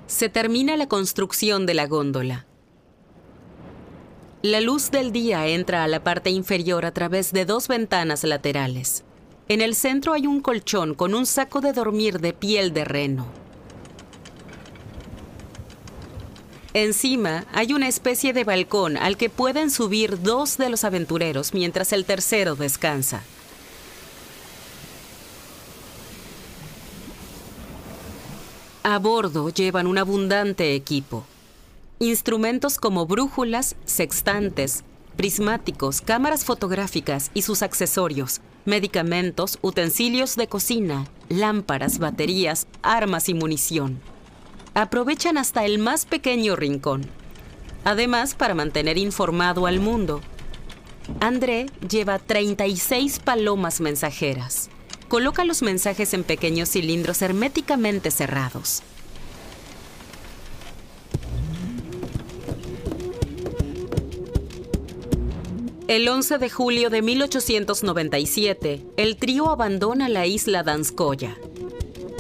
Se termina la construcción de la góndola. La luz del día entra a la parte inferior a través de 2 ventanas laterales. En el centro hay un colchón con un saco de dormir de piel de reno. Encima hay una especie de balcón al que pueden subir 2 de los aventureros mientras el tercero descansa. A bordo llevan un abundante equipo. Instrumentos como brújulas, sextantes, prismáticos, cámaras fotográficas y sus accesorios, medicamentos, utensilios de cocina, lámparas, baterías, armas y munición. Aprovechan hasta el más pequeño rincón. Además, para mantener informado al mundo, André lleva 36 palomas mensajeras. Coloca los mensajes en pequeños cilindros herméticamente cerrados. El 11 de julio de 1897, el trío abandona la isla Donskoya.